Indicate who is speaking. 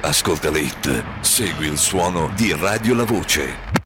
Speaker 1: Ascolta le hit, segui il suono di Radio La Voce.